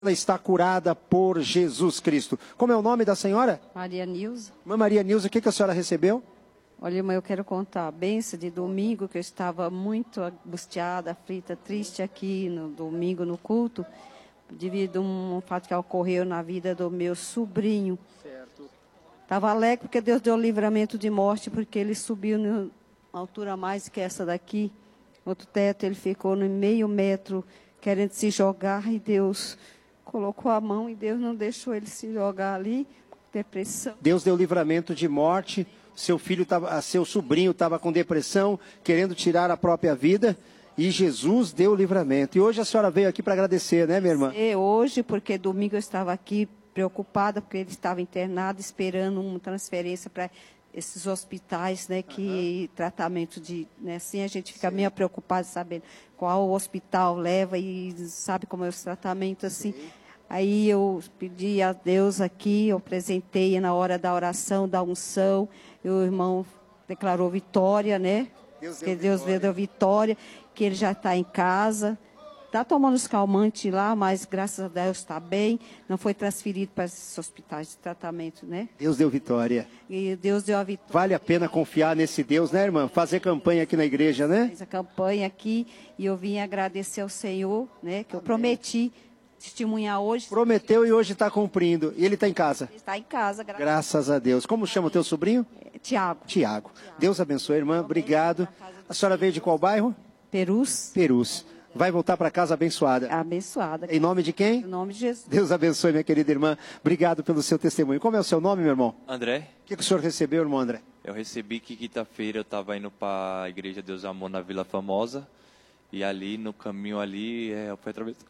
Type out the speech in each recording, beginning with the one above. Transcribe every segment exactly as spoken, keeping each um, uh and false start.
Ela está curada por Jesus Cristo. Como é o nome da senhora? Maria Nilza. Mãe Maria Nilza, o que, que a senhora recebeu? Olha, irmã, eu quero contar a benção de domingo, que eu estava muito angustiada, aflita, triste aqui no domingo no culto, devido a um fato que ocorreu na vida do meu sobrinho. Certo. Estava alegre porque Deus deu livramento de morte, porque ele subiu numa altura mais que essa daqui. Outro teto, ele ficou no meio metro, querendo se jogar, e Deus colocou a mão e Deus não deixou ele se jogar ali, depressão. Deus deu livramento de morte, seu filho tava, seu sobrinho estava com depressão, querendo tirar a própria vida, e Jesus deu livramento. E hoje a senhora veio aqui para agradecer, né, minha irmã? É, hoje, porque domingo eu estava aqui preocupada, porque ele estava internado, esperando uma transferência para esses hospitais, né, que uhum. tratamento de, né, assim a gente fica Sim. meio preocupado sabendo qual hospital leva e sabe como é o tratamento, assim. Sim. Aí eu pedi a Deus aqui, eu apresentei na hora da oração, da unção, e o irmão declarou vitória, né? Deus que Deus vitória. deu vitória, que ele já está em casa, está tomando os calmantes lá, mas graças a Deus está bem, não foi transferido para esses hospitais de tratamento, né? Deus deu vitória. E Deus deu a vitória. Vale a pena confiar nesse Deus, né, irmã? Fazer campanha aqui na igreja, né? Fiz a campanha aqui e eu vim agradecer ao Senhor, né? Que eu Amém. prometi testemunhar hoje. Prometeu e hoje está cumprindo. E ele está em casa? Ele está em casa, graças, graças a Deus. Como chama o teu sobrinho? É, Tiago. Tiago. Deus abençoe, irmã. Obrigado. A senhora veio de qual bairro? Perus. Perus. Vai voltar para casa abençoada. Abençoada. Em nome de quem? Em nome de Jesus. Deus abençoe, minha querida irmã. Obrigado pelo seu testemunho. Como é o seu nome, meu irmão? André. O que, que o senhor recebeu, irmão André? Eu recebi que quinta-feira eu estava indo para a Igreja Deus Amor na Vila Famosa. E ali, no caminho ali, é, eu fui atravessar...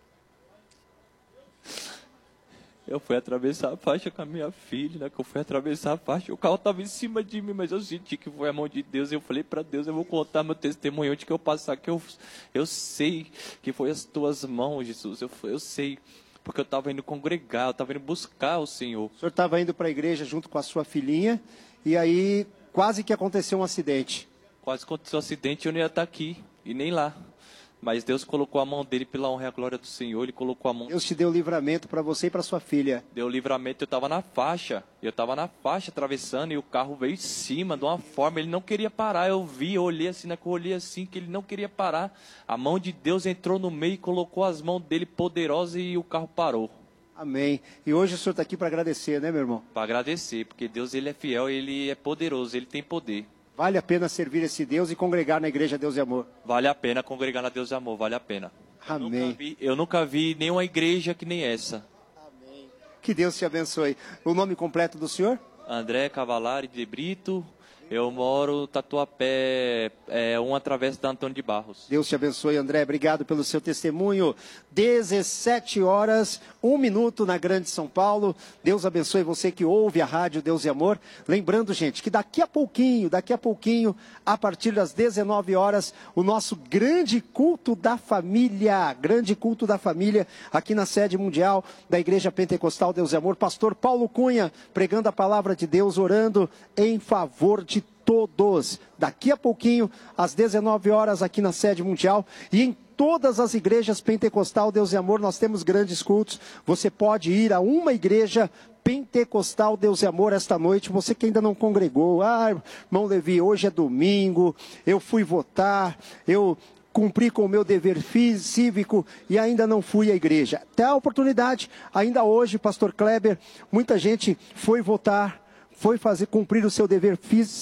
Eu fui atravessar a faixa com a minha filha, né? Que eu fui atravessar a faixa. O carro estava em cima de mim, mas eu senti que foi a mão de Deus. Eu falei para Deus, eu vou contar meu testemunho onde que eu passar, que eu, eu sei que foi as tuas mãos, Jesus. Eu, eu sei, porque eu estava indo congregar, eu estava indo buscar o Senhor. O senhor estava indo para a igreja junto com a sua filhinha e aí quase que aconteceu um acidente. Quase aconteceu um acidente e eu não ia estar aqui e nem lá. Mas Deus colocou a mão dele pela honra e a glória do Senhor. Ele colocou a mão... Deus te deu livramento para você e para sua filha. Deu livramento, eu estava na faixa. Eu estava na faixa atravessando e o carro veio em cima de uma forma. Ele não queria parar. Eu vi, eu olhei assim, né, eu olhei assim, que ele não queria parar. A mão de Deus entrou no meio e colocou as mãos dele poderosas e o carro parou. Amém. E hoje o senhor está aqui para agradecer, né, meu irmão? Para agradecer, porque Deus ele é fiel, ele é poderoso, ele tem poder. Vale a pena servir esse Deus e congregar na Igreja Deus e Amor. Vale a pena congregar na Deus e Amor, vale a pena. Amém. Eu nunca vi, eu nunca vi nenhuma igreja que nem essa. Amém. Que Deus te abençoe. O nome completo do senhor? André Cavalari de Brito. Eu moro Tatuapé, é, um através da Antônio de Barros. Deus te abençoe, André. Obrigado pelo seu testemunho. dezessete horas, um minuto na Grande São Paulo. Deus abençoe você que ouve a rádio Deus e Amor. Lembrando, gente, que daqui a pouquinho, daqui a pouquinho, a partir das dezenove horas, o nosso grande culto da família, grande culto da família, aqui na sede mundial da Igreja Pentecostal Deus e Amor. Pastor Paulo Cunha, pregando a palavra de Deus, orando em favor de todos. Daqui a pouquinho, às dezenove horas, aqui na sede mundial e em todas as igrejas Pentecostal Deus e Amor, nós temos grandes cultos. Você pode ir a uma igreja Pentecostal Deus e Amor esta noite, você que ainda não congregou. Ah, irmão Levi, hoje é domingo, eu fui votar, eu cumpri com o meu dever cívico e ainda não fui à igreja. Até a oportunidade, ainda hoje, pastor Kleber, muita gente foi votar, foi fazer cumprir o seu dever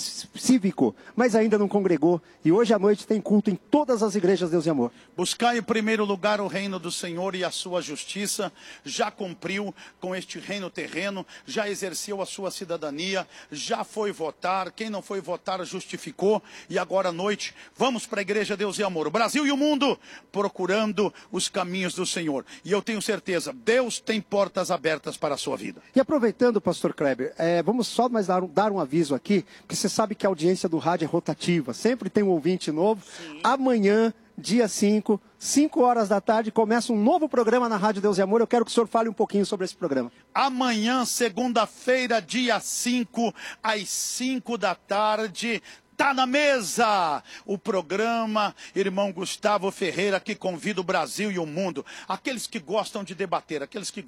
cívico, mas ainda não congregou. E hoje à noite tem culto em todas as igrejas Deus e Amor. Buscar em primeiro lugar o reino do Senhor e a sua justiça. Já cumpriu com este reino terreno, já exerceu a sua cidadania, já foi votar. Quem não foi votar justificou. E agora à noite vamos para a igreja Deus e Amor. O Brasil e o mundo procurando os caminhos do Senhor. E eu tenho certeza, Deus tem portas abertas para a sua vida. E aproveitando, pastor Kleber, é, vamos só mas dar, dar um aviso aqui, porque você sabe que a audiência do rádio é rotativa, sempre tem um ouvinte novo. Sim. Amanhã, dia cinco, cinco horas da tarde, começa um novo programa na Rádio Deus e Amor. Eu quero que o senhor fale um pouquinho sobre esse programa. Amanhã, segunda-feira, dia cinco, às cinco da tarde, sentar na mesa. O programa, irmão Gustavo Ferreira, que convida o Brasil e o mundo, aqueles que gostam de debater, aqueles que